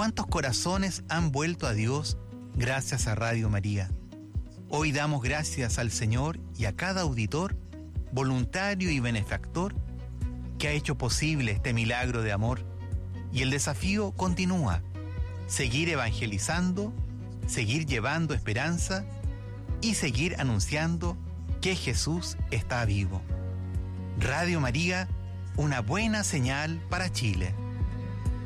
¿Cuántos corazones han vuelto a Dios gracias a Radio María? Hoy damos gracias al Señor y a cada auditor, voluntario y benefactor, que ha hecho posible este milagro de amor. Y el desafío continúa: seguir evangelizando, seguir llevando esperanza y seguir anunciando que Jesús está vivo. Radio María, una buena señal para Chile.